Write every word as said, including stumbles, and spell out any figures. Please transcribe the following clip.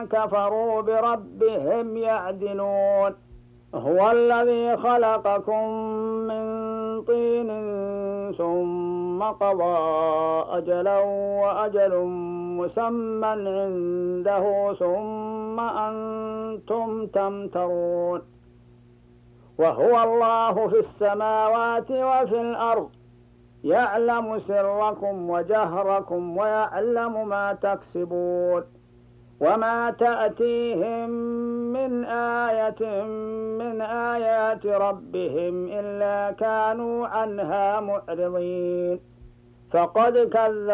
كفروا بربهم يعدلون هو الذي خلقكم من طين ثم قضى أجلا وأجل مسمى عنده ثم أنتم تمترون وهو الله في السماوات وفي الأرض يعلم سركم وجهركم ويعلم ما تكسبون وما تأتيهم من آية من آيات ربهم إلا كانوا عنها معرضين فقد كذبوا